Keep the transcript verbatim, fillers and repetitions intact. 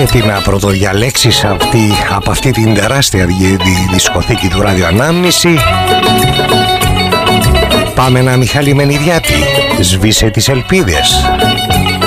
τι να πρωτοδιαλέξεις αυτή, από αυτή την τεράστια δισκοθήκη του Ράδιο Ανάμνηση. Πάμε ένα Μιχάλη Μενιδιάτη, σβήσε τις ελπίδες.